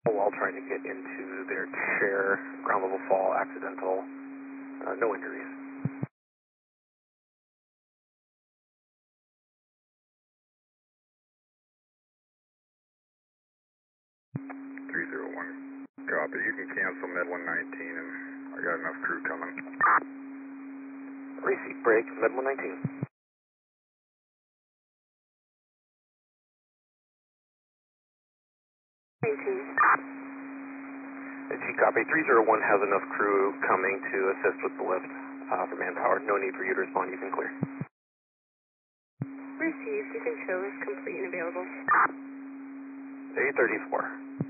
while trying to get into their chair. Ground level fall, accidental, no injuries. Copy. You can cancel Med 119, and I got enough crew coming. Receive break, Med 119. 19. G copy, 301 has enough crew coming to assist with the lift for manpower. No need for you to respond, you can clear. Received, you can show is complete and available. A34.